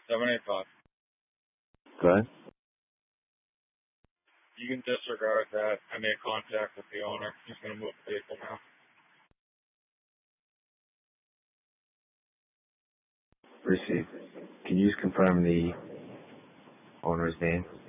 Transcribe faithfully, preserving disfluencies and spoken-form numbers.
seven eight five. Go ahead. You can disregard that. I made contact with the owner. He's going to move the vehicle now. Received. Can you just confirm the owner's name?